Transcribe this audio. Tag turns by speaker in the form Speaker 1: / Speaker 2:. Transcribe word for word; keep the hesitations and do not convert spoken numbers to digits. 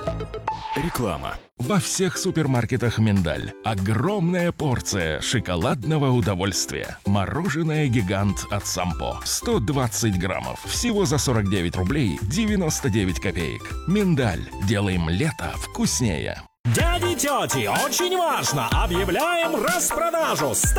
Speaker 1: Реклама. Во всех супермаркетах «Миндаль» огромная порция шоколадного удовольствия. Мороженое «Гигант» от Сампо. сто двадцать граммов. Всего за сорок девять рублей девяносто девять копеек. «Миндаль». Делаем лето вкуснее.
Speaker 2: Дяди и тети, очень важно! Объявляем распродажу!